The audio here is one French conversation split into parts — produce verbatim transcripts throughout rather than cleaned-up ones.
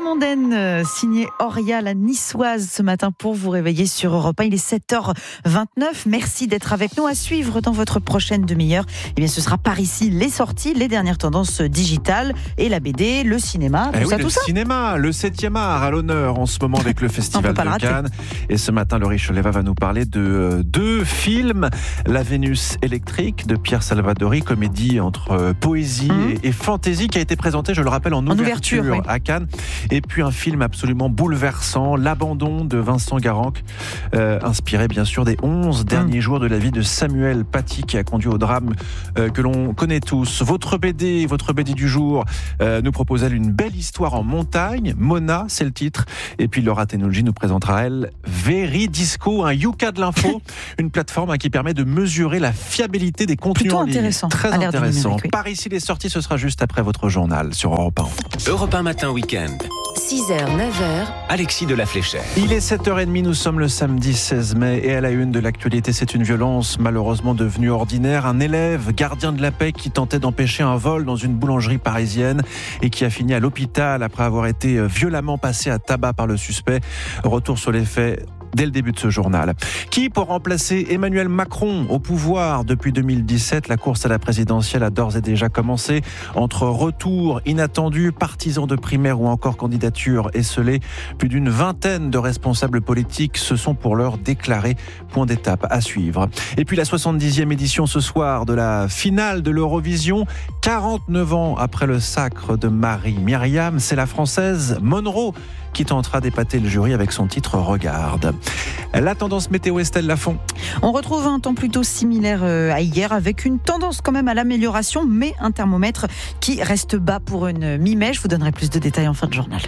mondaine, signée Auria, la niçoise, ce matin pour vous réveiller sur Europe un. Il est sept heures vingt-neuf. Merci d'être avec nous. À suivre dans votre prochaine demi-heure, eh bien, ce sera par ici les sorties, les dernières tendances digitales et la B D, le cinéma, tout eh ça, oui, tout le ça. cinéma, le septième art à l'honneur en ce moment avec le Festival de Cannes. Et ce matin, Laurie Choleva va nous parler de deux films. La Vénus électrique de Pierre Salvadori, comédie entre poésie mmh. et, et fantaisie, qui a été présentée, je le rappelle, en, en ouverture, ouverture oui. à Cannes. Et puis un film absolument bouleversant, L'Abandon de Vincent Garanc, euh, inspiré bien sûr des onze mmh. derniers jours de la vie de Samuel Paty, qui a conduit au drame euh, que l'on connaît tous. Votre B D, votre B D du jour, euh, nous propose elle une belle histoire en montagne. Mona, c'est le titre. Et puis Laura Technologie nous présentera elle Veridisco, un Yuka de l'info, une plateforme hein, qui permet de mesurer la fiabilité des contenus Plutôt en ligne. Intéressant. Très intéressant. Numérique, oui. Par ici les sorties, ce sera juste après votre journal sur Europe un. Europe un matin week-end. six heures, neuf heures. Alexis de la Fléchère. Il est sept heures trente, nous sommes le samedi seize mai et à la une de l'actualité, c'est une violence malheureusement devenue ordinaire. Un élève gardien de la paix qui tentait d'empêcher un vol dans une boulangerie parisienne et qui a fini à l'hôpital après avoir été violemment passé à tabac par le suspect. Retour sur les faits dès le début de ce journal. Qui pour remplacer Emmanuel Macron au pouvoir depuis deux mille dix-sept? La course à la présidentielle a d'ores et déjà commencé. Entre retours inattendus, partisans de primaires ou encore candidatures esselées, plus d'une vingtaine de responsables politiques se sont pour l'heure déclarés. Point d'étape à suivre. Et puis la soixante-dixième édition ce soir de la finale de l'Eurovision. quarante-neuf ans après le sacre de Marie-Myriam, c'est la Française Monroe qui tentera d'épater le jury avec son titre « Regarde ». La tendance météo, Estelle Lafont. On retrouve un temps plutôt similaire à hier, avec une tendance quand même à l'amélioration, mais un thermomètre qui reste bas pour une mi-mai. Je vous donnerai plus de détails en fin de journal.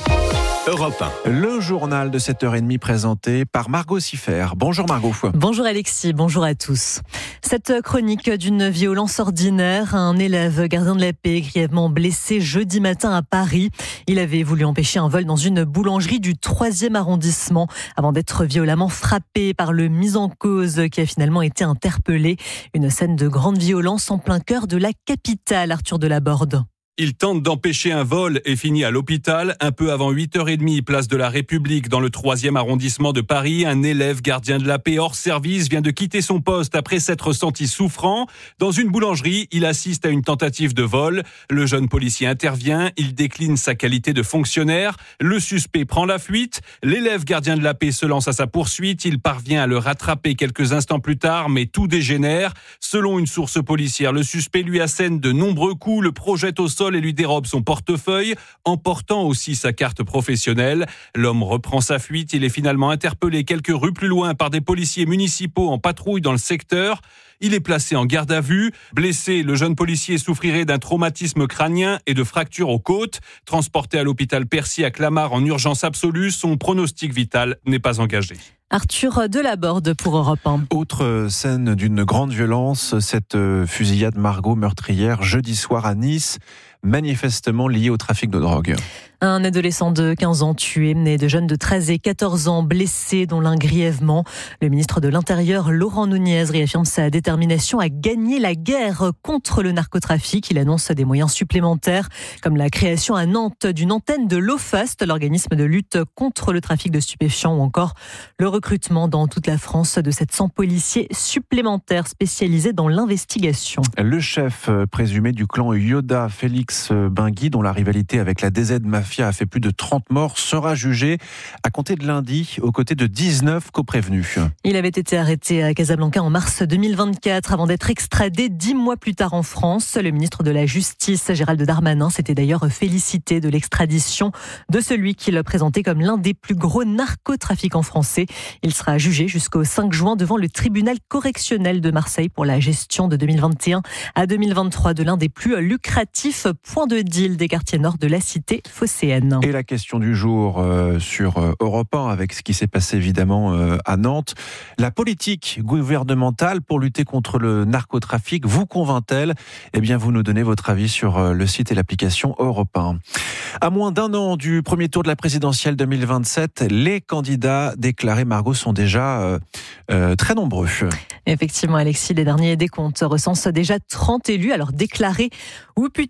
Europe un. Le journal de sept heures trente présenté par Margot Siffer. Bonjour Margot. Bonjour Alexis, bonjour à tous. Cette chronique d'une violence ordinaire, un élève gardien de la paix grièvement blessé jeudi matin à Paris. Il avait voulu empêcher un vol dans une boulangerie du troisième arrondissement avant d'être violemment frappé par le mis en cause qui a finalement été interpellé. Une scène de grande violence en plein cœur de la capitale, Arthur Delaborde. Il tente d'empêcher un vol et finit à l'hôpital. Un peu avant huit heures trente, place de la République, dans le troisième arrondissement de Paris. Un élève gardien de la paix hors service vient de quitter son poste après s'être senti souffrant. Dans une boulangerie, il assiste à une tentative de vol. Le jeune policier intervient. Il décline sa qualité de fonctionnaire. Le suspect prend la fuite. L'élève gardien de la paix se lance à sa poursuite. Il parvient à le rattraper quelques instants plus tard, mais tout dégénère. Selon une source policière, le suspect lui assène de nombreux coups, le projette au sol et lui dérobe son portefeuille, emportant aussi sa carte professionnelle. L'homme reprend sa fuite. Il est finalement interpellé quelques rues plus loin par des policiers municipaux en patrouille dans le secteur. Il est placé en garde à vue. Blessé, le jeune policier souffrirait d'un traumatisme crânien et de fractures aux côtes. Transporté à l'hôpital Percy à Clamart en urgence absolue, son pronostic vital n'est pas engagé. Arthur Delaborde pour Europe un. Autre scène d'une grande violence, cette fusillade Margot meurtrière jeudi soir à Nice, manifestement liée au trafic de drogue. Un adolescent de quinze ans tué et de jeunes de treize et quatorze ans blessés, dont l'un grièvement. Le ministre de l'Intérieur, Laurent Nunez, réaffirme sa détermination à gagner la guerre contre le narcotrafic. Il annonce des moyens supplémentaires, comme la création à Nantes d'une antenne de l'OFAST, l'organisme de lutte contre le trafic de stupéfiants, ou encore le recrutement dans toute la France de sept cents policiers supplémentaires spécialisés dans l'investigation. Le chef présumé du clan Yoda, Félix Bingui, dont la rivalité avec la D Z Mafia a fait plus de trente morts, sera jugé à compter de lundi aux côtés de dix-neuf coprévenus. Il avait été arrêté à Casablanca en mars deux mille vingt-quatre avant d'être extradé dix mois plus tard en France. Le ministre de la Justice, Gérald Darmanin, s'était d'ailleurs félicité de l'extradition de celui qu'il présentait comme l'un des plus gros narcotrafiquants français. Il sera jugé jusqu'au cinq juin devant le tribunal correctionnel de Marseille pour la gestion de deux mille vingt et un à deux mille vingt-trois de l'un des plus lucratifs points de deal des quartiers nord de la cité phocéenne. Et la question du jour euh, sur euh, Europe un, avec ce qui s'est passé évidemment euh, à Nantes. La politique gouvernementale pour lutter contre le narcotrafic vous convainc-t-elle? Eh bien, vous nous donnez votre avis sur euh, le site et l'application Europe un. À moins d'un an du premier tour de la présidentielle deux mille vingt-sept, les candidats déclarés, Margot, sont déjà euh, euh, très nombreux. Effectivement, Alexis, les derniers décomptes recensent déjà trente élus, alors déclarés ou putatifs.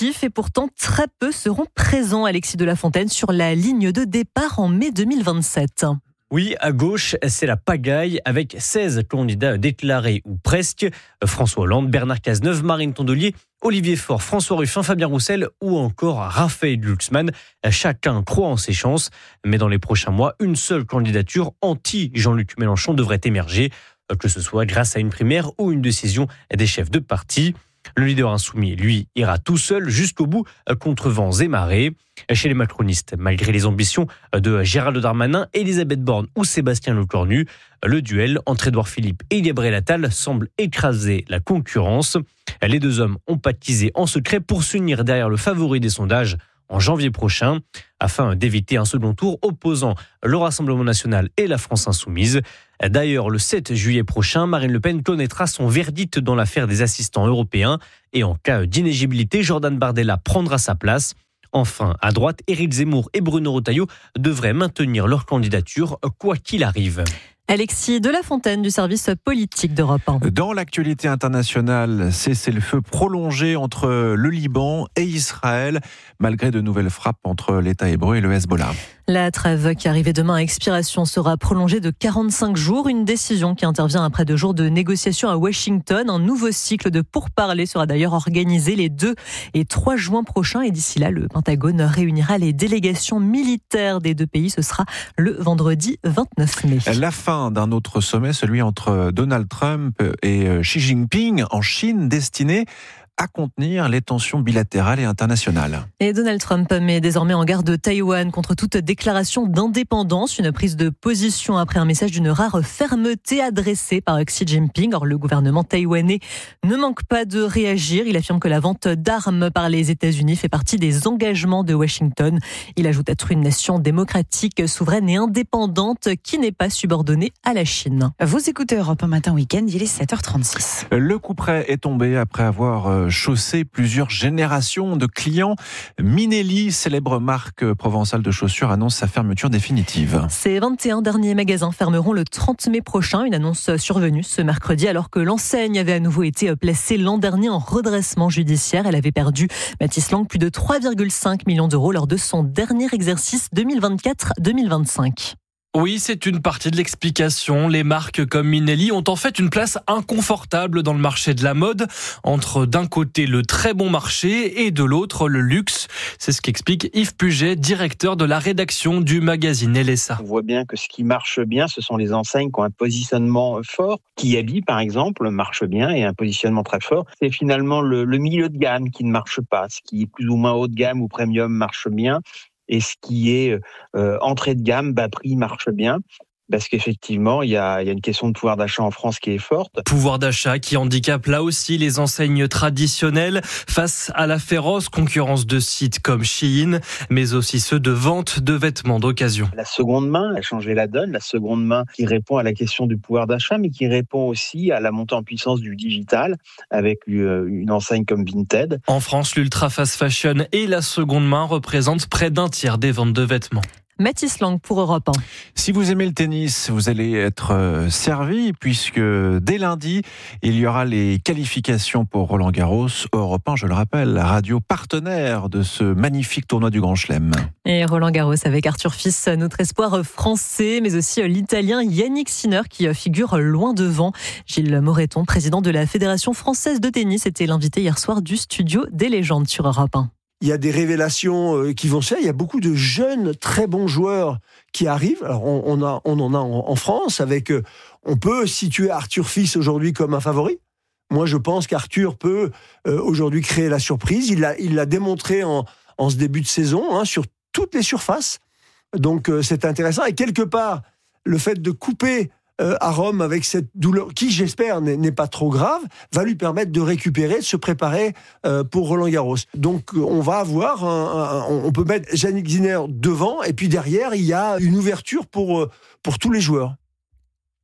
effectif et pourtant très peu seront présents, Alexis de la Fontaine, sur la ligne de départ en mai deux mille vingt-sept. Oui, à gauche, c'est la pagaille avec seize candidats déclarés ou presque. François Hollande, Bernard Cazeneuve, Marine Tondelier, Olivier Faure, François Ruffin, Fabien Roussel ou encore Raphaël Glucksmann. Chacun croit en ses chances. Mais dans les prochains mois, une seule candidature anti-Jean-Luc Mélenchon devrait émerger, que ce soit grâce à une primaire ou une décision des chefs de parti. Le leader insoumis, lui, ira tout seul jusqu'au bout contre vents et marées. Chez les macronistes, malgré les ambitions de Gérald Darmanin, Elisabeth Borne ou Sébastien Lecornu, le duel entre Édouard Philippe et Gabriel Attal semble écraser la concurrence. Les deux hommes ont pactisé en secret pour s'unir derrière le favori des sondages en janvier prochain, afin d'éviter un second tour opposant le Rassemblement national et la France insoumise. D'ailleurs, le sept juillet prochain, Marine Le Pen connaîtra son verdict dans l'affaire des assistants européens. Et en cas d'inéligibilité, Jordan Bardella prendra sa place. Enfin, à droite, Éric Zemmour et Bruno Retailleau devraient maintenir leur candidature, quoi qu'il arrive. Alexis de la Fontaine du service politique d'Europe un. Dans l'actualité internationale, cessez-le-feu prolongé entre le Liban et Israël, malgré de nouvelles frappes entre l'État hébreu et le Hezbollah. La trêve qui arrivait demain à expiration sera prolongée de quarante-cinq jours, une décision qui intervient après deux jours de négociations à Washington. Un nouveau cycle de pourparlers sera d'ailleurs organisé les deux et trois juin prochains. Et d'ici là, le Pentagone réunira les délégations militaires des deux pays. Ce sera le vendredi vingt-neuf mai. La fin d'un autre sommet, celui entre Donald Trump et Xi Jinping en Chine, destiné à contenir les tensions bilatérales et internationales. Et Donald Trump met désormais en garde Taïwan contre toute déclaration d'indépendance, une prise de position après un message d'une rare fermeté adressé par Xi Jinping. Or, le gouvernement taïwanais ne manque pas de réagir. Il affirme que la vente d'armes par les États-Unis fait partie des engagements de Washington. Il ajoute être une nation démocratique, souveraine et indépendante qui n'est pas subordonnée à la Chine. Vous écoutez Europe un matin week-end, il est sept heures trente-six. Le coup près est tombé après avoir chaussé plusieurs générations de clients. Minelli, célèbre marque provençale de chaussures, annonce sa fermeture définitive. Ces vingt et un derniers magasins fermeront le trente mai prochain. Une annonce survenue ce mercredi alors que l'enseigne avait à nouveau été placée l'an dernier en redressement judiciaire. Elle avait perdu, Mathis Lang, plus de trois virgule cinq millions d'euros lors de son dernier exercice deux mille vingt-quatre deux mille vingt-cinq. Oui, c'est une partie de l'explication. Les marques comme Minelli ont en fait une place inconfortable dans le marché de la mode, entre d'un côté le très bon marché et de l'autre le luxe. C'est ce qu'explique Yves Puget, directeur de la rédaction du magazine L S A. On voit bien que ce qui marche bien, ce sont les enseignes qui ont un positionnement fort. Kiabi, par exemple, marche bien et un positionnement très fort. C'est finalement le, le milieu de gamme qui ne marche pas. Ce qui est plus ou moins haut de gamme ou premium marche bien. Et ce qui est euh, entrée de gamme, bas prix, marche bien. Parce qu'effectivement, il y a, il y a une question de pouvoir d'achat en France qui est forte. Pouvoir d'achat qui handicape là aussi les enseignes traditionnelles face à la féroce concurrence de sites comme Shein, mais aussi ceux de vente de vêtements d'occasion. La seconde main a changé la donne. La seconde main qui répond à la question du pouvoir d'achat, mais qui répond aussi à la montée en puissance du digital avec une enseigne comme Vinted. En France, l'ultra fast fashion et la seconde main représentent près d'un tiers des ventes de vêtements. Mathis Lang pour Europe un. Si vous aimez le tennis, vous allez être servi puisque dès lundi, il y aura les qualifications pour Roland Garros. Europe un, je le rappelle, la radio partenaire de ce magnifique tournoi du Grand Chelem. Et Roland Garros avec Arthur Fils, notre espoir français, mais aussi l'Italien Yannick Sinner qui figure loin devant. Gilles Moreton, président de la Fédération française de tennis, était l'invité hier soir du studio des légendes sur Europe un. Il y a des révélations qui vont se faire. Il y a beaucoup de jeunes, très bons joueurs qui arrivent. Alors, on, on, a, on en a en, en France. Avec, on peut situer Arthur Fils aujourd'hui comme un favori. Moi, je pense qu'Arthur peut euh, aujourd'hui créer la surprise. Il l'a, il l'a démontré en, en ce début de saison, hein, sur toutes les surfaces. Donc, euh, c'est intéressant. Et quelque part, le fait de couper Euh, à Rome avec cette douleur, qui j'espère n'est, n'est pas trop grave, va lui permettre de récupérer, de se préparer euh, pour Roland Garros. Donc on va avoir, un, un, on peut mettre Yannick Sinner devant, et puis derrière il y a une ouverture pour, pour tous les joueurs.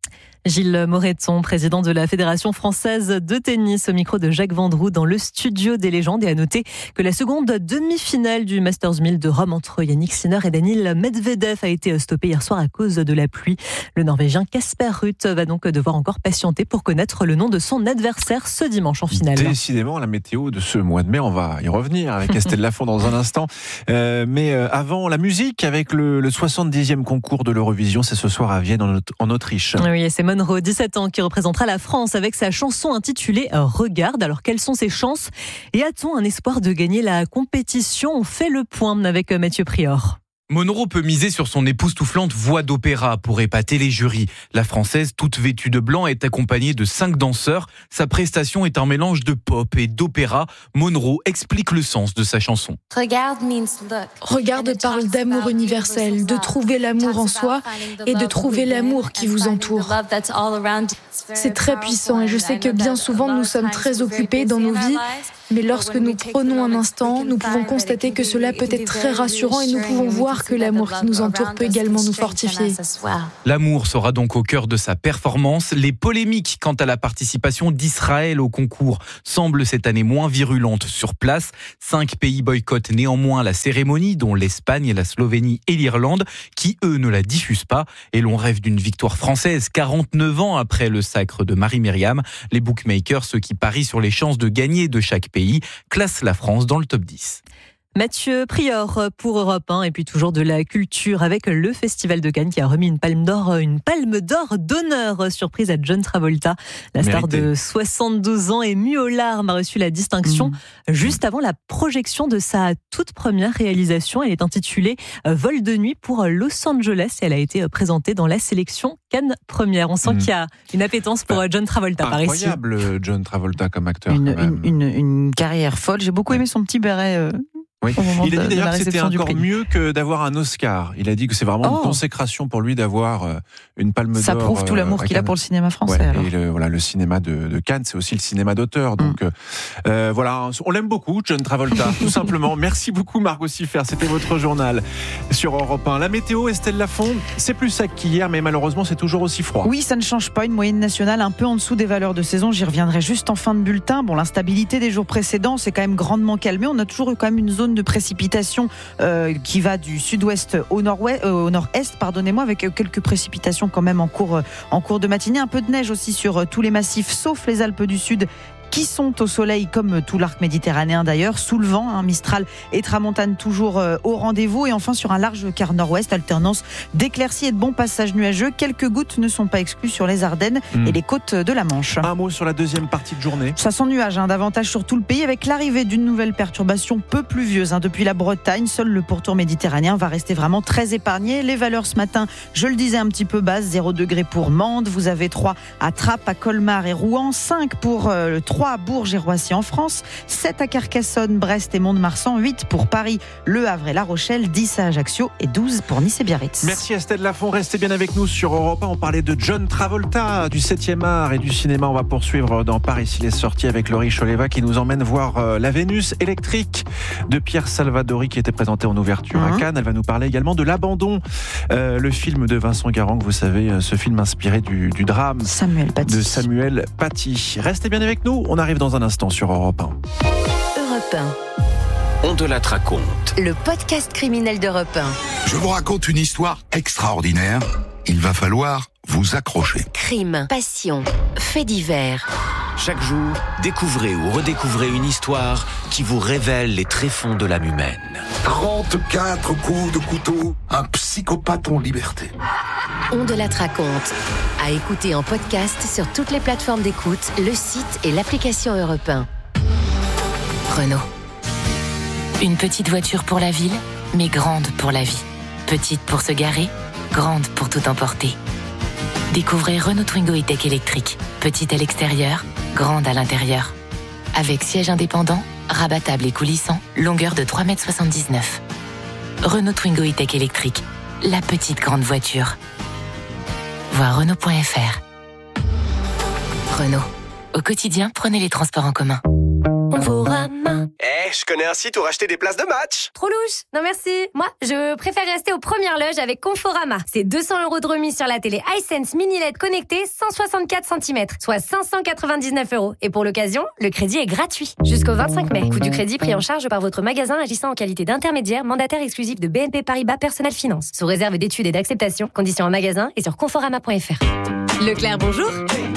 Gilles Moreton, président de la Fédération française de tennis, au micro de Jacques Vendroux dans le studio des légendes. Et à noter que la seconde demi-finale du Masters mille de Rome entre Yannick Sinner et Daniil Medvedev a été stoppée hier soir à cause de la pluie. Le Norvégien Casper Ruud va donc devoir encore patienter pour connaître le nom de son adversaire ce dimanche en finale. Décidément, la météo de ce mois de mai, on va y revenir avec Estelle Lafont dans un instant. Euh, mais avant, la musique avec le, le soixante-dixième concours de l'Eurovision, c'est ce soir à Vienne en, en Autriche. Oui, et c'est Monroe, dix-sept ans, qui représentera la France avec sa chanson intitulée Regarde. Alors, quelles sont ses chances et a-t-on un espoir de gagner la compétition? On fait le point avec Mathieu Prior. Monroe peut miser sur son époustouflante voix d'opéra pour épater les jurys. La Française, toute vêtue de blanc, est accompagnée de cinq danseurs. Sa prestation est un mélange de pop et d'opéra. Monroe explique le sens de sa chanson. Regarde parle d'amour universel, de trouver l'amour en soi et de trouver l'amour qui vous entoure. C'est très puissant et je sais que bien souvent nous sommes très occupés dans nos vies. Mais lorsque nous prenons un instant, nous pouvons constater que cela peut être très rassurant et nous pouvons voir que l'amour qui nous entoure peut également nous fortifier. L'amour sera donc au cœur de sa performance. Les polémiques quant à la participation d'Israël au concours semblent cette année moins virulentes sur place. Cinq pays boycottent néanmoins la cérémonie, dont l'Espagne, la Slovénie et l'Irlande, qui eux ne la diffusent pas. Et l'on rêve d'une victoire française, quarante-neuf ans après le sacre de Marie-Myriam. Les bookmakers, ceux qui parient sur les chances de gagner de chaque pays, classe la France dans le top dix. Mathieu Prior pour Europe un et puis toujours de la culture avec le Festival de Cannes qui a remis une palme d'or, une palme d'or d'honneur surprise à John Travolta. La star Mérité. de soixante-douze ans émue aux larmes a reçu la distinction mmh. juste avant la projection de sa toute première réalisation. Elle est intitulée Vol de nuit pour Los Angeles et elle a été présentée dans la sélection Cannes Première. On sent mmh. qu'il y a une appétence pour bah, John Travolta par ici. Incroyable John Travolta comme acteur. Une, une, une, une carrière folle. J'ai beaucoup aimé son petit béret. Euh... Oui. Il a dit d'ailleurs que c'était encore mieux que d'avoir un Oscar. Il a dit que c'est vraiment oh. une consécration pour lui d'avoir une palme d'or. Ça prouve tout l'amour qu'il a pour le cinéma français. Ouais, et le, voilà, le cinéma de, de Cannes, c'est aussi le cinéma d'auteur. Donc mm. euh, voilà, on l'aime beaucoup, John Travolta, tout simplement. Merci beaucoup Margot Siffer, c'était votre journal sur Europe un. La météo, Estelle Lafont, c'est plus sec qu'hier, mais malheureusement c'est toujours aussi froid. Oui, ça ne change pas, une moyenne nationale un peu en dessous des valeurs de saison. J'y reviendrai juste en fin de bulletin. Bon, l'instabilité des jours précédents, c'est quand même grandement calmé. On a toujours eu quand même une zone de précipitation euh, qui va du sud-ouest au nord-ouest, euh, au nord-est, pardonnez-moi, avec quelques précipitations quand même en cours, en cours de matinée. Un peu de neige aussi sur tous les massifs, sauf les Alpes du Sud, qui sont au soleil comme tout l'arc méditerranéen d'ailleurs, sous le vent, hein, Mistral et Tramontane toujours euh, au rendez-vous. Et enfin sur un large quart nord-ouest, alternance d'éclaircies et de bons passages nuageux. Quelques gouttes ne sont pas exclues sur les Ardennes mmh. et les côtes de la Manche. Un mot sur la deuxième partie de journée. Ça sent nuage, hein, davantage sur tout le pays, avec l'arrivée d'une nouvelle perturbation peu pluvieuse hein, depuis la Bretagne. Seul le pourtour méditerranéen va rester vraiment très épargné. Les valeurs ce matin, je le disais, un petit peu basses, zéro degré pour Mende, vous avez trois à Trappes, à Colmar et Rouen, cinq pour euh, le trois à Bourges et Roissy en France, sept à Carcassonne, Brest et Mont-de-Marsan, huit pour Paris, Le Havre et La Rochelle, dix à Ajaccio et douze pour Nice et Biarritz. Merci Estelle Lafont, restez bien avec nous sur Europe un. On parlait de John Travolta, du septième art et du cinéma. On va poursuivre dans Paris il est sorti avec Laurie Choleva qui nous emmène voir la Vénus électrique de Pierre Salvadori qui était présentée en ouverture mmh. à Cannes. Elle va nous parler également de L'Abandon, euh, le film de Vincent Garang, vous savez, ce film inspiré du, du drame Samuel Paty. de Samuel Paty. Restez bien avec nous, on arrive dans un instant sur Europe un. Europe un. On te la raconte. Le podcast criminel d'Europe un. Je vous raconte une histoire extraordinaire. Il va falloir vous accrocher. Crime, passion, faits divers. Chaque jour, découvrez ou redécouvrez une histoire qui vous révèle les tréfonds de l'âme humaine. trente-quatre coups de couteau, un psychopathe en liberté. On te la raconte. À écouter en podcast sur toutes les plateformes d'écoute, le site et l'application Europe un. Renault. Une petite voiture pour la ville, mais grande pour la vie. Petite pour se garer, grande pour tout emporter. Découvrez Renault Twingo E-Tech électrique. Petite à l'extérieur, grande à l'intérieur. Avec siège indépendant, rabattable et coulissant, longueur de trois mètres soixante-dix-neuf. Renault Twingo E-Tech électrique. La petite grande voiture. Voir Renault point F R. Renault. Au quotidien, prenez les transports en commun. On Conforama. Eh, je connais un site où racheter des places de match. Trop louche. Non merci. Moi, je préfère rester aux premières loges avec Conforama. C'est deux cents euros de remise sur la télé iSense Mini L E D connectée cent soixante-quatre centimètres, soit cinq cent quatre-vingt-dix-neuf euros. Et pour l'occasion, le crédit est gratuit. Jusqu'au vingt-cinq mai. Coût du crédit pris en charge par votre magasin agissant en qualité d'intermédiaire mandataire exclusif de B N P Paribas Personnel Finance. Sous réserve d'études et d'acceptation. Conditions en magasin et sur conforama point f r. Leclerc, bonjour.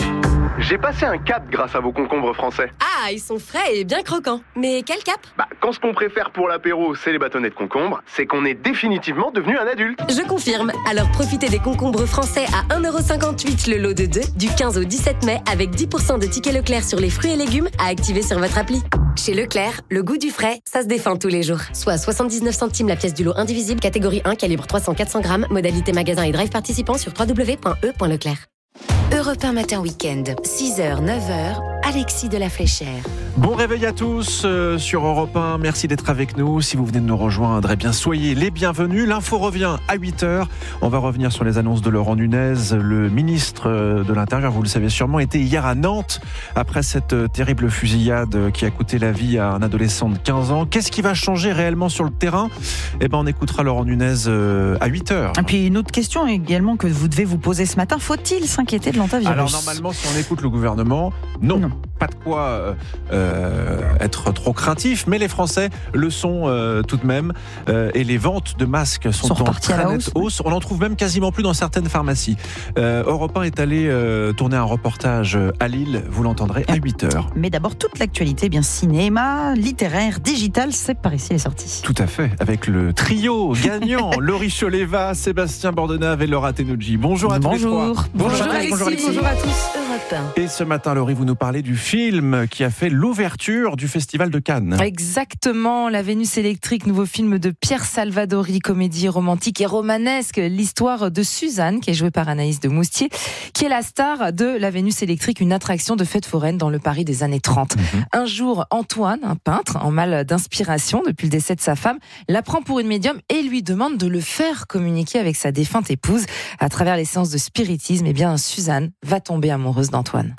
J'ai passé un cap grâce à vos concombres français. Ah, ils sont frais et bien croquants. Mais quel cap ? Bah, quand ce qu'on préfère pour l'apéro, c'est les bâtonnets de concombre, c'est qu'on est définitivement devenu un adulte. Je confirme. Alors profitez des concombres français à un euro cinquante-huit le lot de deux du quinze au dix-sept mai avec dix pour cent de tickets Leclerc sur les fruits et légumes à activer sur votre appli. Chez Leclerc, le goût du frais, ça se défend tous les jours. Soit soixante-dix-neuf centimes la pièce du lot indivisible, catégorie un, calibre trois cents à quatre cents grammes, modalité magasin et drive participant sur w w w point e point leclerc. Europe un matin week-end, six heures, neuf heures, Alexis de la Fléchère. Bon réveil à tous euh, sur Europe un, merci d'être avec nous. Si vous venez de nous rejoindre, eh bien soyez les bienvenus. L'info revient à huit heures. On va revenir sur les annonces de Laurent Nunez. Le ministre de l'Intérieur, vous le savez sûrement, était hier à Nantes après cette terrible fusillade qui a coûté la vie à un adolescent de quinze ans. Qu'est-ce qui va changer réellement sur le terrain ? Eh ben, on écoutera Laurent Nunez à huit heures. Et puis une autre question également que vous devez vous poser ce matin. Faut-il s'inquiéter de l'antivirus ? Alors normalement, si on écoute le gouvernement, non. non. Pas de quoi euh, être trop craintif, mais les Français le sont euh, tout de même. Euh, et les ventes de masques sont, sont en très nette hausse. On en trouve même quasiment plus dans certaines pharmacies. Euh, Europe un est allé euh, tourner un reportage à Lille. Vous l'entendrez à huit heures. Mais d'abord, toute l'actualité, bien cinéma, littéraire, digital, c'est par ici les sorties. Tout à fait, avec le trio gagnant, Laurie Choleva, Sébastien Bordenave et Laura Tenucci. Bonjour à tous les trois. Bonjour. Bonjour, bonjour Alexis. Bonjour, Alexis. Bonjour à tous. Et ce matin, Laurie, vous nous parlez du film qui a fait l'ouverture du Festival de Cannes. Exactement, La Vénus électrique, nouveau film de Pierre Salvadori, comédie romantique et romanesque, l'histoire de Suzanne, qui est jouée par Anaïs de Moustier, qui est la star de La Vénus électrique, une attraction de fête foraine dans le Paris des années trente. Mmh. Un jour, Antoine, un peintre en mal d'inspiration depuis le décès de sa femme, la prend pour une médium et lui demande de le faire communiquer avec sa défunte épouse. À travers les séances de spiritisme, eh bien, Suzanne va tomber amoureuse d'Antoine.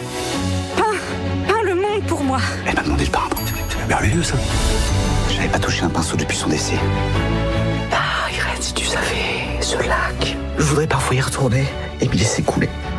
Pour moi. Elle m'a demandé le parapente. C'est merveilleux ça. Je n'avais pas touché un pinceau depuis son décès. Ah, Irène, si tu savais, ce lac. Je voudrais parfois y retourner et m'y laisser couler. Hein ?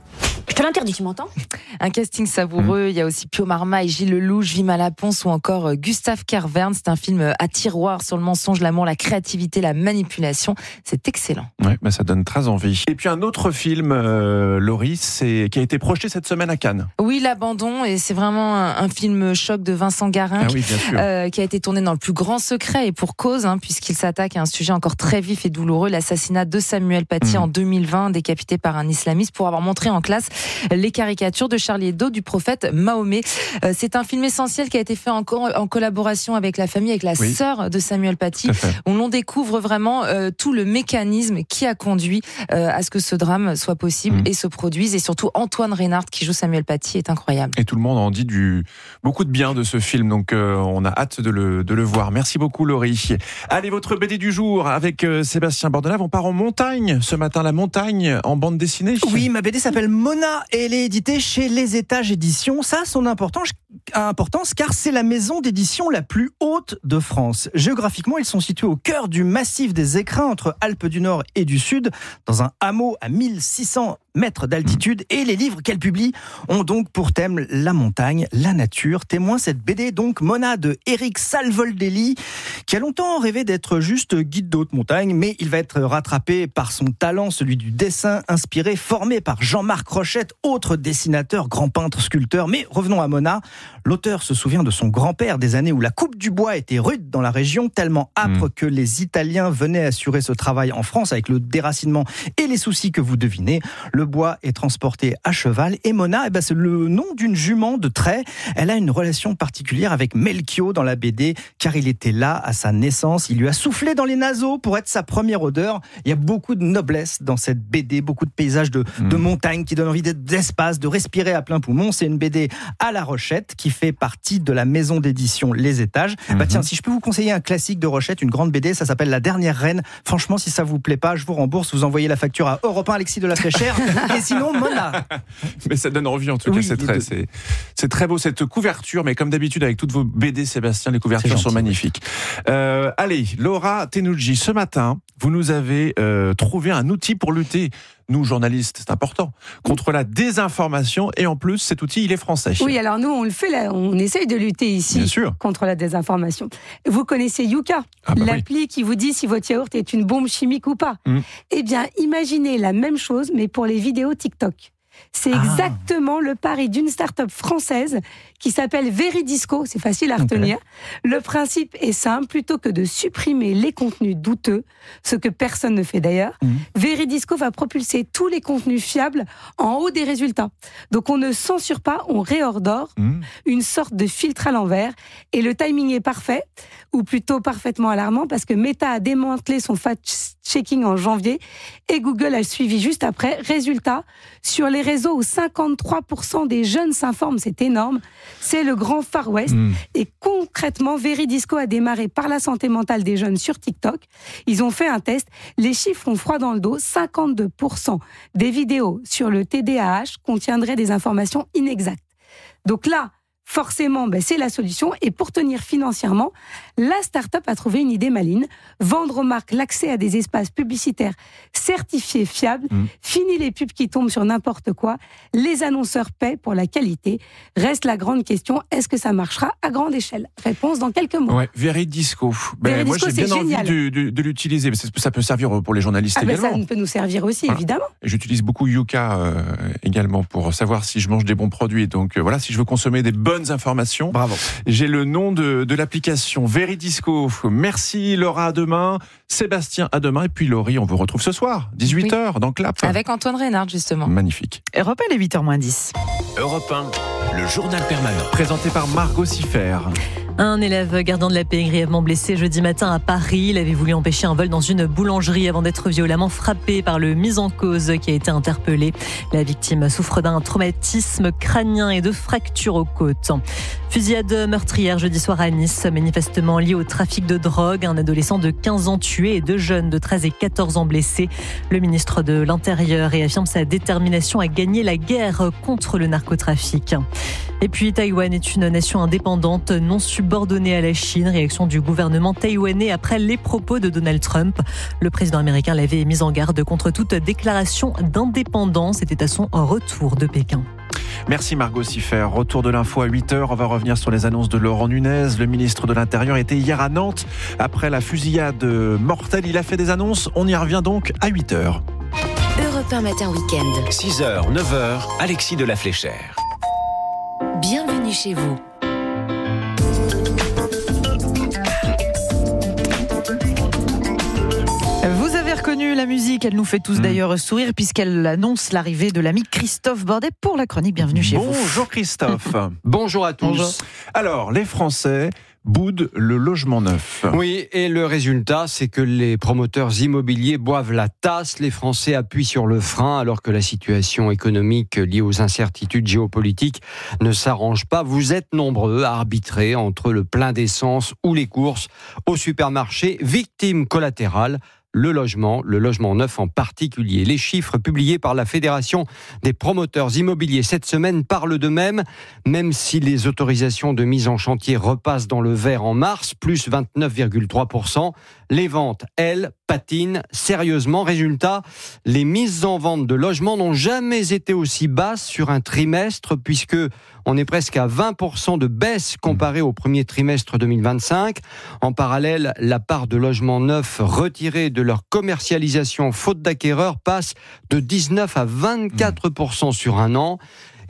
Je te l'interdis, tu m'entends ? Un casting savoureux, mmh. il y a aussi Pio Marmaille, Gilles Lelouch, Vima Laponce ou encore Gustave Kervern. C'est un film à tiroir sur le mensonge, l'amour, la créativité, la manipulation. C'est excellent. Ouais, bah ça donne très envie. Et puis un autre film, euh, Laurie, c'est, qui a été projeté cette semaine à Cannes. Oui, L'Abandon, et c'est vraiment un, un film choc de Vincent Garin, ah oui, bien sûr. Euh, qui a été tourné dans le plus grand secret et pour cause, hein, puisqu'il s'attaque à un sujet encore très vif et douloureux, l'assassinat de Samuel Paty mmh. en deux mille vingt, décapité par un islamiste pour avoir montré en classe les caricatures de Charlie Hebdo du prophète Mahomet. Euh, c'est un film essentiel qui a été fait en, co- en collaboration avec la famille, avec la oui. sœur de Samuel Paty, où l'on découvre vraiment euh, tout le mécanisme qui a conduit euh, à ce que ce drame soit possible mmh. et se produise. Et surtout, Antoine Reynard, qui joue Samuel Paty, est incroyable. Et tout le monde en dit du, beaucoup de bien de ce film, donc euh, on a hâte de le, de le voir. Merci beaucoup, Laurie. Allez, votre B D du jour avec euh, Sébastien Bordenave. On part en montagne ce matin, la montagne en bande dessinée. Oui, ma B D s'appelle Mona et elle est éditée chez Les Étages Éditions. Ça a son importance, importance car c'est la maison d'édition la plus haute de France. Géographiquement, ils sont situés au cœur du massif des Écrins entre Alpes du Nord et du Sud, dans un hameau à mille six cents mètres d'altitude, et les livres qu'elle publie ont donc pour thème la montagne, la nature. Témoin cette B D, donc Mona de Eric Salvoldelli, qui a longtemps rêvé d'être juste guide de haute montagne, mais il va être rattrapé par son talent, celui du dessin inspiré, formé par Jean-Marc Rochette, autre dessinateur, grand peintre, sculpteur. Mais revenons à Mona. L'auteur se souvient de son grand-père, des années où la coupe du bois était rude dans la région, tellement âpre mmh. que les Italiens venaient assurer ce travail en France avec le déracinement et les soucis que vous devinez. Le bois est transporté à cheval et Mona, eh ben, c'est le nom d'une jument de trait. Elle a une relation particulière avec Melchior dans la B D, car il était là à sa naissance. Il lui a soufflé dans les naseaux pour être sa première odeur. Il y a beaucoup de noblesse dans cette B D, beaucoup de paysages de, mmh. de montagne qui donnent envie d'espace, de respirer à plein poumon. C'est une B D à La Rochette qui fait partie de la maison d'édition Les Étages. Mm-hmm. Bah tiens, si je peux vous conseiller un classique de Rochette, une grande B D, ça s'appelle La Dernière Reine. Franchement, si ça vous plaît pas, je vous rembourse. Vous envoyez la facture à Europe un, Alexis de la Fléchère. Et sinon, Mona. Mais ça donne envie en tout cas. Oui, c'est très, c'est, c'est très beau cette couverture. Mais comme d'habitude avec toutes vos B D, Sébastien, les couvertures gentil, sont magnifiques. Oui. Euh, allez, Laura Tenucci, ce matin, vous nous avez euh, trouvé un outil pour lutter, nous journalistes, c'est important, contre la désinformation, et en plus cet outil il est français. Oui, alors nous on le fait, là, on essaye de lutter ici contre la désinformation. Vous connaissez Yuka, ah bah l'appli oui. qui vous dit si votre yaourt est une bombe chimique ou pas. Mmh. Eh bien imaginez la même chose mais pour les vidéos TikTok. C'est ah. exactement le pari d'une start-up française qui s'appelle Veridisco, c'est facile à retenir. Okay. Le principe est simple, plutôt que de supprimer les contenus douteux, ce que personne ne fait d'ailleurs, mmh. Veridisco va propulser tous les contenus fiables en haut des résultats. Donc on ne censure pas, on réordonne, mmh. une sorte de filtre à l'envers, et le timing est parfait, ou plutôt parfaitement alarmant, parce que Meta a démantelé son fact-checking en janvier, et Google a suivi juste après. Résultat, sur les réseaux où cinquante-trois pour cent des jeunes s'informent, c'est énorme, c'est le grand Far West. Mmh. Et concrètement, Veridisco a démarré par la santé mentale des jeunes sur TikTok. Ils ont fait un test. Les chiffres ont froid dans le dos. cinquante-deux pour cent des vidéos sur le T D A H contiendraient des informations inexactes. Donc là, forcément, ben, c'est la solution. Et pour tenir financièrement, la start-up a trouvé une idée maligne. Vendre aux marques l'accès à des espaces publicitaires certifiés fiables. Mmh. Fini les pubs qui tombent sur n'importe quoi. Les annonceurs paient pour la qualité. Reste la grande question, est-ce que ça marchera à grande échelle ? Réponse dans quelques mois. Ouais, Veridisco. Ben, moi, j'ai bien envie de, de, de l'utiliser. Ça peut servir pour les journalistes ah, également. Ben, ça peut nous servir aussi, voilà. Évidemment. Et j'utilise beaucoup Yuka euh, également pour savoir si je mange des bons produits. Donc euh, voilà, si je veux consommer des bonnes informations. Bravo. J'ai le nom de, de l'application Veridisco. Merci Laura, à demain. Sébastien, à demain. Et puis Laurie, on vous retrouve ce soir, dix-huit heures, oui. dans Clap. Avec Antoine Reynard, justement. Magnifique. Europe un, il est huit heures moins dix. Europe un, le journal permanent. Présenté par Margot Siffer. Un élève gardien de la paix grièvement blessé jeudi matin à Paris. Il avait voulu empêcher un vol dans une boulangerie avant d'être violemment frappé par le mis en cause qui a été interpellé. La victime souffre d'un traumatisme crânien et de fractures aux côtes. Fusillade meurtrière jeudi soir à Nice, manifestement liée au trafic de drogue. Un adolescent de quinze ans tué et deux jeunes de treize et quatorze ans blessés. Le ministre de l'Intérieur réaffirme sa détermination à gagner la guerre contre le narcotrafic. Et puis Taïwan est une nation indépendante non subordonnée à la Chine. Réaction du gouvernement taïwanais après les propos de Donald Trump. Le président américain l'avait mis en garde contre toute déclaration d'indépendance. C'était à son retour de Pékin. Merci Margot Siffer. Retour de l'info à huit heures. On va revenir sur les annonces de Laurent Nunez. Le ministre de l'Intérieur était hier à Nantes. Après la fusillade mortelle, il a fait des annonces. On y revient donc à huit heures. Europe un matin week-end. six heures, neuf heures, Alexis de la Fléchère. Bienvenue chez vous. Vous avez reconnu la musique, elle nous fait tous mmh. d'ailleurs sourire puisqu'elle annonce l'arrivée de l'ami Christophe Bordet pour la chronique Bienvenue chez Bonjour vous. Bonjour Christophe. Bonjour à tous. Bonjour. Alors, les Français boudent le logement neuf. Oui, et le résultat, c'est que les promoteurs immobiliers boivent la tasse. Les Français appuient sur le frein alors que la situation économique liée aux incertitudes géopolitiques ne s'arrange pas. Vous êtes nombreux à arbitrer entre le plein d'essence ou les courses au supermarché. Victime collatérale, le logement, le logement neuf en particulier. Les chiffres publiés par la Fédération des promoteurs immobiliers cette semaine parlent d'eux-mêmes, même si les autorisations de mise en chantier repassent dans le vert en mars, plus vingt-neuf virgule trois pour cent. Les ventes, elles, patinent sérieusement. Résultat, les mises en vente de logements n'ont jamais été aussi basses sur un trimestre, puisque on est presque à vingt pour cent de baisse comparé au premier trimestre deux mille vingt-cinq. En parallèle, la part de logements neufs retirés de leur commercialisation faute d'acquéreurs passe de dix-neuf à vingt-quatre pour cent sur un an.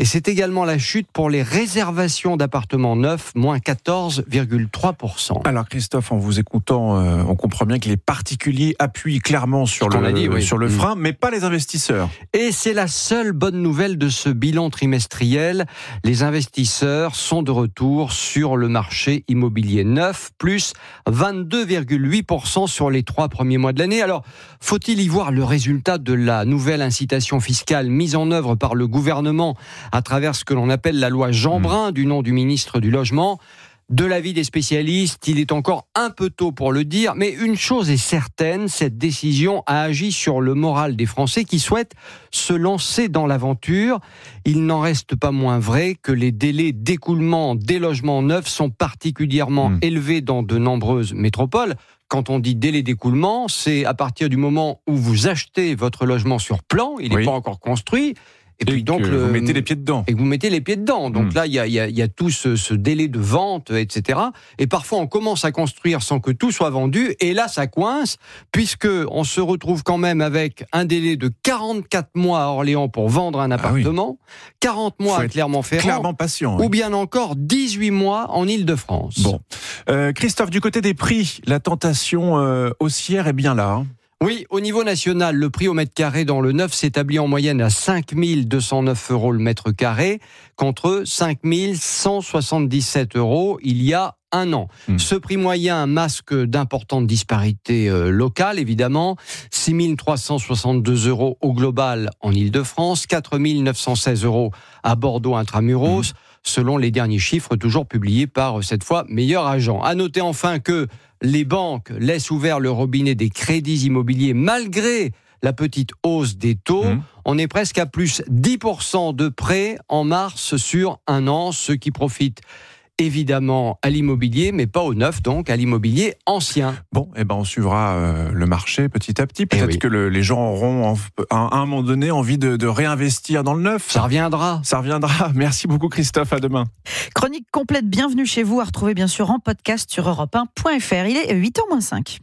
Et c'est également la chute pour les réservations d'appartements neufs, moins quatorze virgule trois pour cent. Alors Christophe, en vous écoutant, euh, on comprend bien que les particuliers appuient clairement sur le, dit, oui. sur le frein, mais pas les investisseurs. Et c'est la seule bonne nouvelle de ce bilan trimestriel. Les investisseurs sont de retour sur le marché immobilier neuf, plus vingt-deux virgule huit pour cent sur les trois premiers mois de l'année. Alors, faut-il y voir le résultat de la nouvelle incitation fiscale mise en œuvre par le gouvernement à travers ce que l'on appelle la loi Jeanbrun, mmh. du nom du ministre du Logement? De l'avis des spécialistes, il est encore un peu tôt pour le dire, mais une chose est certaine, cette décision a agi sur le moral des Français qui souhaitent se lancer dans l'aventure. Il n'en reste pas moins vrai que les délais d'écoulement des logements neufs sont particulièrement mmh. élevés dans de nombreuses métropoles. Quand on dit délai d'écoulement, c'est à partir du moment où vous achetez votre logement sur plan, il n'est oui. pas encore construit. Et, et puis donc le, vous mettez les pieds dedans. Et vous mettez les pieds dedans. Donc mmh. là, il y a, y, a, y a tout ce, ce délai de vente, et cetera. Et parfois, on commence à construire sans que tout soit vendu. Et là, ça coince, puisque on se retrouve quand même avec un délai de quarante-quatre mois à Orléans pour vendre un appartement, ah oui. quarante mois Faut à Clermont-Ferrand, clairement patient, oui. ou bien encore dix-huit mois en Île-de-France. Bon, euh, Christophe, du côté des prix, la tentation euh, haussière est bien là. Hein. Oui, au niveau national, le prix au mètre carré dans le neuf s'établit en moyenne à cinq mille deux cent neuf euros le mètre carré, contre cinq mille cent soixante-dix-sept euros il y a un an. Mmh. Ce prix moyen masque d'importantes disparités euh, locales, évidemment. six mille trois cent soixante-deux euros au global en Île-de-France, quatre mille neuf cent seize euros à Bordeaux intramuros, mmh. selon les derniers chiffres toujours publiés par, cette fois, Meilleur Agent. À noter enfin que les banques laissent ouvert le robinet des crédits immobiliers malgré la petite hausse des taux. Mmh. On est presque à plus dix pour cent de prêts en mars sur un an, ce qui profite évidemment à l'immobilier, mais pas au neuf, donc à l'immobilier ancien. Bon, eh ben on suivra euh, le marché petit à petit. Peut-être oui. que le, les gens auront en, à un moment donné envie de, de réinvestir dans le neuf. Ça reviendra. Ça reviendra. Merci beaucoup Christophe, à demain. Chronique complète, bienvenue chez vous, à retrouver bien sûr en podcast sur europe un point f r. Il est huit heures moins cinq.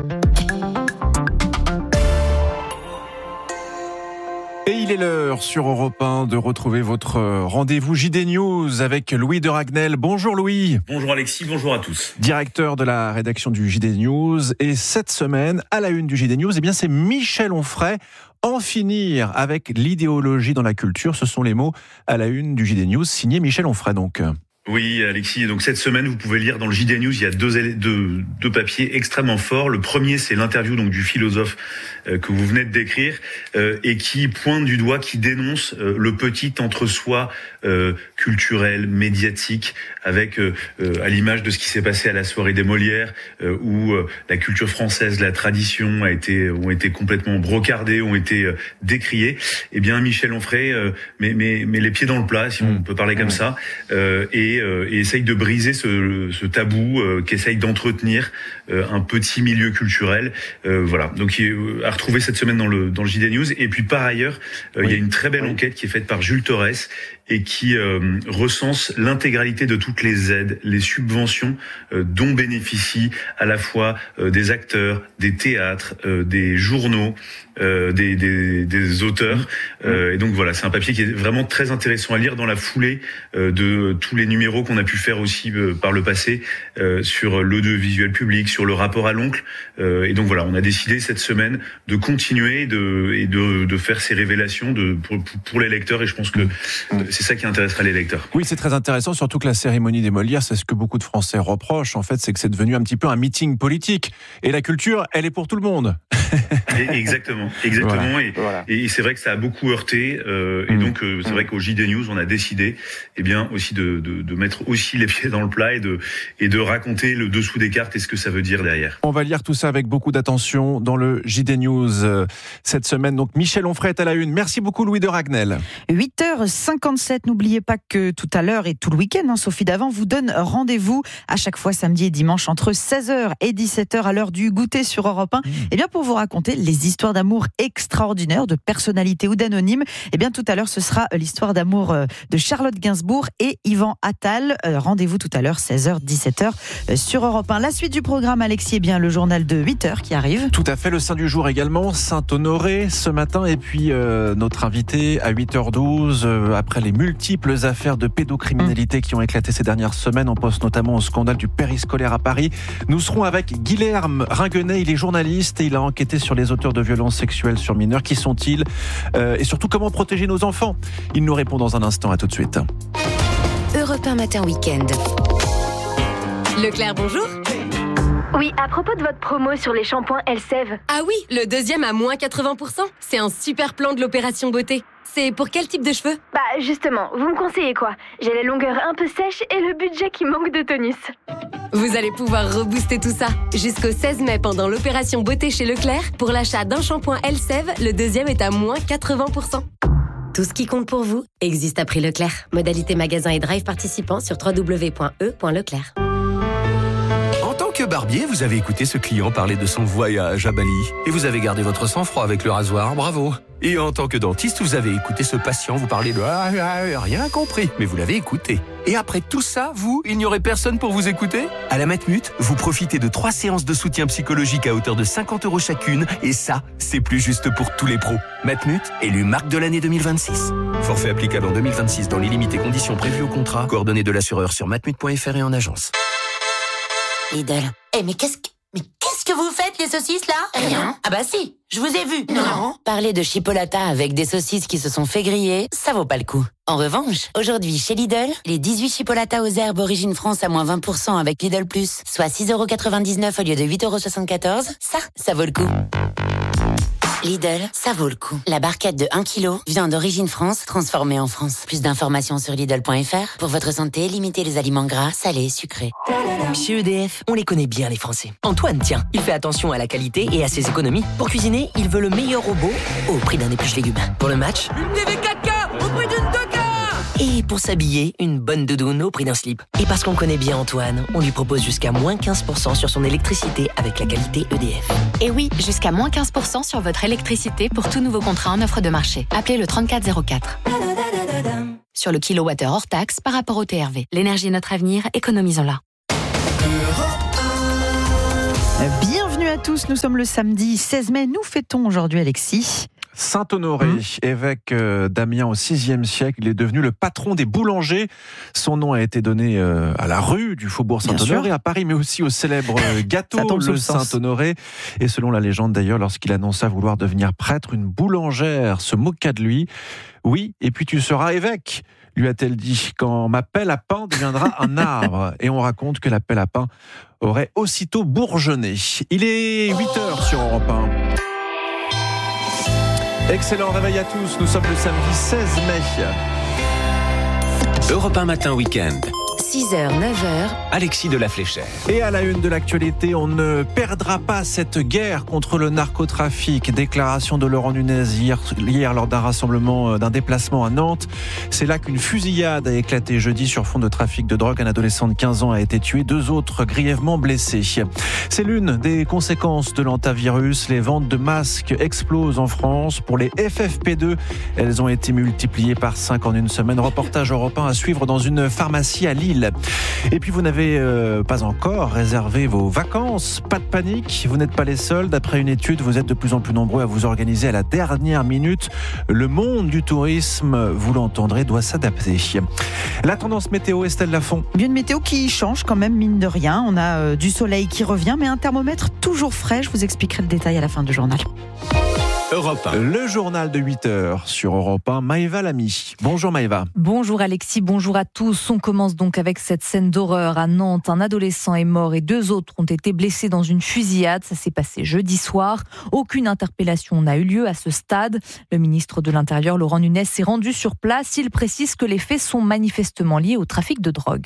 Et il est l'heure sur Europe un de retrouver votre rendez-vous J D News avec Louis de Ragnel. Bonjour Louis. Bonjour Alexis, bonjour à tous. Directeur de la rédaction du J D News. Et cette semaine, à la une du J D News, eh bien c'est Michel Onfray. En finir avec l'idéologie dans la culture, ce sont les mots à la une du J D News, signé Michel Onfray donc. Oui, Alexis. Donc cette semaine, vous pouvez lire dans le J D News, il y a deux, deux, deux papiers extrêmement forts. Le premier, c'est l'interview donc du philosophe euh, que vous venez de décrire euh, et qui pointe du doigt, qui dénonce euh, le petit entre-soi euh, culturel, médiatique, avec euh, euh, à l'image de ce qui s'est passé à la soirée des Molières, euh, où euh, la culture française, la tradition a été ont été complètement brocardées, ont été euh, décriées. Eh bien, Michel Onfray euh, met, met, met les pieds dans le plat, si on peut parler comme ça, euh, et et essaye de briser ce, ce tabou, euh, qu'essaye d'entretenir euh, un petit milieu culturel. Euh, voilà. Donc, il euh, a retrouvé cette semaine dans le dans le J D News. Et puis par ailleurs, euh, oui. il y a une très belle oui. enquête qui est faite par Jules Torres et qui euh, recense l'intégralité de toutes les aides, les subventions euh, dont bénéficient à la fois euh, des acteurs, des théâtres, euh, des journaux, euh, des, des, des auteurs. Euh, et donc voilà, c'est un papier qui est vraiment très intéressant à lire dans la foulée euh, de tous les numéros qu'on a pu faire aussi euh, par le passé euh, sur l'audiovisuel public, sur le rapport à l'oncle. Euh, et donc voilà, on a décidé cette semaine de continuer de, et de, de faire ces révélations de, pour, pour les lecteurs. Et je pense que euh, c'est ça qui intéressera les lecteurs. Oui, c'est très intéressant, surtout que la cérémonie des Molières, c'est ce que beaucoup de Français reprochent, en fait, c'est que c'est devenu un petit peu un meeting politique. Et la culture, elle est pour tout le monde. Exactement, exactement. Voilà. Et, voilà. et c'est vrai que ça a beaucoup heurté. Euh, mmh. Et donc, euh, c'est mmh. vrai qu'au J D News, on a décidé, eh bien, aussi de, de, de mettre aussi les pieds dans le plat et de, et de raconter le dessous des cartes et ce que ça veut dire derrière. On va lire tout ça avec beaucoup d'attention dans le J D News euh, cette semaine. Donc, Michel Onfray est à la une. Merci beaucoup, Louis de Ragnel. huit heures cinquante-sept. N'oubliez pas que tout à l'heure et tout le week-end, hein, Sophie Davant vous donne rendez-vous à chaque fois samedi et dimanche entre seize heures et dix-sept heures à l'heure du goûter sur Europe un. Mmh. Eh bien, pour vous raconter les histoires d'amour extraordinaires de personnalités ou d'anonymes. Et bien tout à l'heure, ce sera l'histoire d'amour de Charlotte Gainsbourg et Yvan Attal. Rendez-vous tout à l'heure, seize heures dix-sept heures sur Europe un. La suite du programme, Alexis, est bien le journal de huit heures qui arrive. Tout à fait, le saint du jour également, Saint-Honoré ce matin. Et puis euh, notre invité à huit heures douze, euh, après les multiples affaires de pédocriminalité mmh. qui ont éclaté ces dernières semaines. On pense notamment au scandale du périscolaire à Paris. Nous serons avec Guilherme Ringuenet, il est journaliste et il a enquêté sur les auteurs de violences sexuelles sur mineurs. Qui sont-ils euh, et surtout comment protéger nos enfants? Il nous répond dans un instant, à tout de suite. Europe un matin week-end. Leclerc, bonjour. Oui, à propos de votre promo sur les shampoings Elseve. Ah oui, le deuxième à moins quatre-vingts pour cent. C'est un super plan de l'opération beauté. C'est pour quel type de cheveux? Bah justement, vous me conseillez quoi? J'ai les longueurs un peu sèches et le budget qui manque de tonus. Vous allez pouvoir rebooster tout ça. Jusqu'au seize mai, pendant l'opération beauté chez Leclerc, pour l'achat d'un shampoing Elseve, le deuxième est à moins quatre-vingts pour cent. Tout ce qui compte pour vous existe à prix Leclerc. Modalité magasin et drive participants sur w w w point e point leclerc. En tant que barbier, vous avez écouté ce client parler de son voyage à Bali. Et vous avez gardé votre sang-froid avec le rasoir, bravo. Et en tant que dentiste, vous avez écouté ce patient vous parler de ah, ah, rien compris, mais vous l'avez écouté. Et après tout ça, vous, il n'y aurait personne pour vous écouter? À la Matmut, vous profitez de trois séances de soutien psychologique à hauteur de cinquante euros chacune, et ça, c'est plus juste pour tous les pros. Matmut, élu marque de l'année deux mille vingt-six. Forfait applicable en deux mille vingt-six dans les limites et conditions prévues au contrat. Coordonnées de l'assureur sur matmut point f r et en agence. Lidl. Eh mais qu'est-ce que... Mais qu'est-ce que vous faites, les saucisses, là? Rien. Ah bah si, je vous ai vu. Non. Parler de chipolata avec des saucisses qui se sont fait griller, ça vaut pas le coup. En revanche, aujourd'hui, chez Lidl, les dix-huit chipolatas aux herbes Origine France à moins vingt pour cent avec Lidl Plus, soit six euros quatre-vingt-dix-neuf au lieu de huit euros soixante-quatorze, ça, ça vaut le coup. Lidl, ça vaut le coup. La barquette de un kilo, viande d'origine France, transformée en France. Plus d'informations sur Lidl point f r. Pour votre santé, limitez les aliments gras, salés, sucrés. Chez E D F, on les connaît bien les Français. Antoine, tiens, il fait attention à la qualité et à ses économies. Pour cuisiner, il veut le meilleur robot au prix d'un épluche légumes. Pour le match, une T V quatre K au prix d'une deux K. Et pour s'habiller, une bonne doudoune au prix d'un slip. Et parce qu'on connaît bien Antoine, on lui propose jusqu'à moins quinze pour cent sur son électricité avec la qualité E D F. Et oui, jusqu'à moins quinze pour cent sur votre électricité pour tout nouveau contrat en offre de marché. Appelez le trente-quatre zéro quatre. Sur le kilowattheure hors taxe par rapport au T R V. L'énergie est notre avenir, économisons-la. Bienvenue à tous, nous sommes le samedi seize mai. Nous fêtons aujourd'hui, Alexis, Saint-Honoré, mmh. évêque euh, d'Amiens au sixième siècle. Il est devenu le patron des boulangers. Son nom a été donné euh, à la rue du Faubourg Saint-Honoré à Paris, mais aussi au célèbre gâteau, le Saint-Honoré. Et selon la légende d'ailleurs, lorsqu'il annonça vouloir devenir prêtre, une boulangère se moqua de lui. Oui, et puis tu seras évêque, lui a-t-elle dit, quand ma pelle à pain deviendra un arbre. Et on raconte que la pelle à pain aurait aussitôt bourgeonné. Il est huit heures sur Europe un. Excellent réveil à tous, nous sommes le samedi seize mai. Europe un matin week-end. six heures, neuf heures. Alexis de la Fléchère. Et à la une de l'actualité, on ne perdra pas cette guerre contre le narcotrafic. Déclaration de Laurent Nunez hier, hier lors d'un rassemblement, d'un déplacement à Nantes. C'est là qu'une fusillade a éclaté jeudi sur fond de trafic de drogue. Un adolescent de quinze ans a été tué, deux autres grièvement blessés. C'est l'une des conséquences de l'antavirus. Les ventes de masques explosent en France. Pour les F F P deux, elles ont été multipliées par cinq en une semaine. Reportage Europe un à suivre dans une pharmacie à Lille. Et puis vous n'avez euh, pas encore réservé vos vacances. Pas de panique, vous n'êtes pas les seuls. D'après une étude, vous êtes de plus en plus nombreux à vous organiser à la dernière minute. Le monde du tourisme, vous l'entendrez, doit s'adapter. La tendance météo, Estelle Lafont. Une météo qui change quand même, mine de rien. On a euh, du soleil qui revient, mais un thermomètre toujours frais. Je vous expliquerai le détail à la fin du journal. Europe un. Le journal de huit heures sur Europe un. Maëva Lamy. Bonjour Maëva. Bonjour Alexis, bonjour à tous. On commence donc avec cette scène d'horreur à Nantes. Un adolescent est mort et deux autres ont été blessés dans une fusillade. Ça s'est passé jeudi soir. Aucune interpellation n'a eu lieu à ce stade. Le ministre de l'Intérieur, Laurent Nunez, s'est rendu sur place. Il précise que les faits sont manifestement liés au trafic de drogue.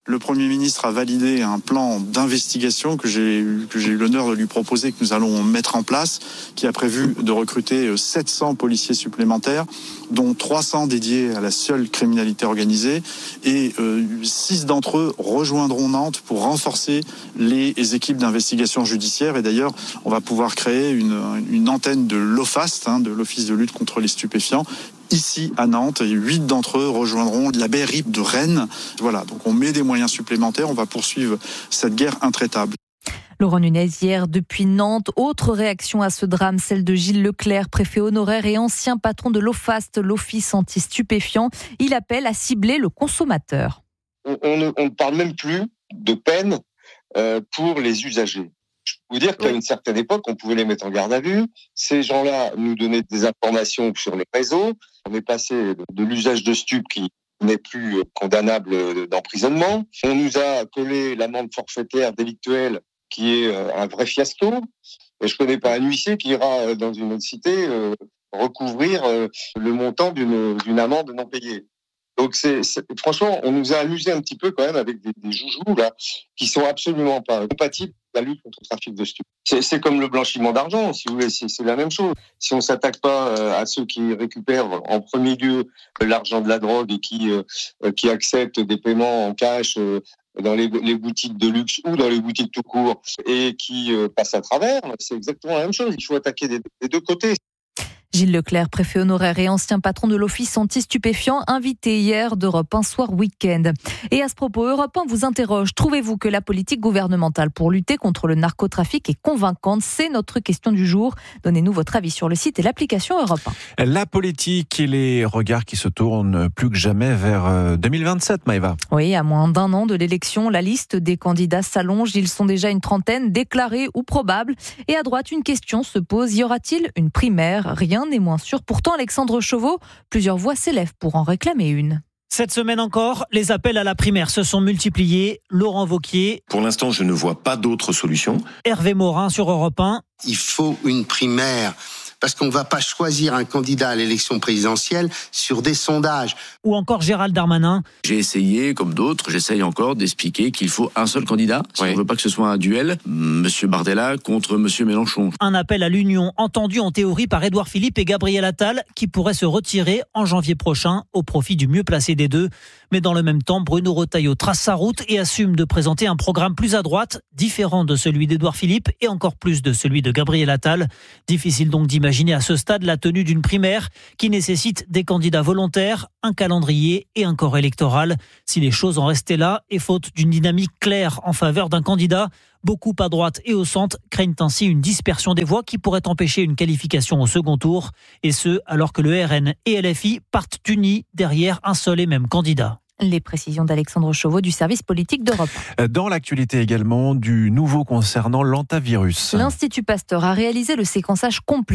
Le Premier ministre a validé un plan d'investigation que j'ai, que j'ai eu l'honneur de lui proposer, que nous allons mettre en place, qui a prévu de recruter sept cents policiers supplémentaires, dont trois cents dédiés à la seule criminalité organisée, et euh, six d'entre eux rejoindront Nantes pour renforcer les équipes d'investigation judiciaire. Et d'ailleurs, on va pouvoir créer une, une antenne de l'OFAST, hein, de l'Office de lutte contre les stupéfiants, ici à Nantes, et huit d'entre eux rejoindront la B R I P de Rennes. Voilà, donc on met des moyens supplémentaires, on va poursuivre cette guerre intraitable. Laurent Nunez, hier depuis Nantes, autre réaction à ce drame, celle de Gilles Leclerc, préfet honoraire et ancien patron de l'OFAST, l'Office anti-stupéfiants. Il appelle à cibler le consommateur. On, on, ne, on ne parle même plus de peine euh, pour les usagers. Je peux vous dire qu'à une certaine époque, on pouvait les mettre en garde à vue. Ces gens-là nous donnaient des informations sur les réseaux. On est passé de, de l'usage de stupes qui n'est plus condamnable d'emprisonnement. On nous a collé l'amende forfaitaire délictuelle qui est un vrai fiasco. Et je connais pas un huissier qui ira dans une autre cité euh, recouvrir euh, le montant d'une, d'une amende non payée. Donc c'est, c'est, franchement, on nous a amusé un petit peu quand même avec des, des joujoux là qui sont absolument pas compatibles avec la lutte contre le trafic de stupes. C'est, c'est comme le blanchiment d'argent, si vous voulez, c'est, c'est la même chose. Si on s'attaque pas euh, à ceux qui récupèrent en premier lieu l'argent de la drogue et qui euh, qui acceptent des paiements en cash euh, dans les, les boutiques de luxe ou dans les boutiques tout court et qui euh, passent à travers, c'est exactement la même chose. Il faut attaquer des, des deux côtés. Gilles Leclerc, préfet honoraire et ancien patron de l'Office anti-stupéfiants, invité hier d'Europe un soir week-end. Et à ce propos, Europe un vous interroge. Trouvez-vous que la politique gouvernementale pour lutter contre le narcotrafic est convaincante ? C'est notre question du jour. Donnez-nous votre avis sur le site et l'application Europe un. La politique et les regards qui se tournent plus que jamais vers deux mille vingt-sept, Maëva. Oui, à moins d'un an de l'élection, la liste des candidats s'allonge. Ils sont déjà une trentaine, déclarés ou probables. Et à droite, une question se pose. Y aura-t-il une primaire ? Rien n'est moins sûr. Pourtant, Alexandre Chauveau, plusieurs voix s'élèvent pour en réclamer une. Cette semaine encore, les appels à la primaire se sont multipliés. Laurent Wauquiez. Pour l'instant, je ne vois pas d'autre solution. Hervé Morin sur Europe un. Il faut une primaire. Parce qu'on ne va pas choisir un candidat à l'élection présidentielle sur des sondages. Ou encore Gérald Darmanin. J'ai essayé, comme d'autres, j'essaye encore d'expliquer qu'il faut un seul candidat. Si oui. On ne veut pas que ce soit un duel, Monsieur Bardella contre Monsieur Mélenchon. Un appel à l'union entendu en théorie par Édouard Philippe et Gabriel Attal, qui pourraient se retirer en janvier prochain au profit du mieux placé des deux. Mais dans le même temps, Bruno Retailleau trace sa route et assume de présenter un programme plus à droite, différent de celui d'Édouard Philippe et encore plus de celui de Gabriel Attal. Difficile donc d'imaginer Imaginez à ce stade la tenue d'une primaire qui nécessite des candidats volontaires, un calendrier et un corps électoral. Si les choses en restaient là et faute d'une dynamique claire en faveur d'un candidat, beaucoup à droite et au centre craignent ainsi une dispersion des voix qui pourrait empêcher une qualification au second tour. Et ce, alors que le R N et L F I partent unis derrière un seul et même candidat. Les précisions d'Alexandre Chauveau du service politique d'Europe. Dans l'actualité également, du nouveau concernant l'hantavirus. L'Institut Pasteur a réalisé le séquençage complet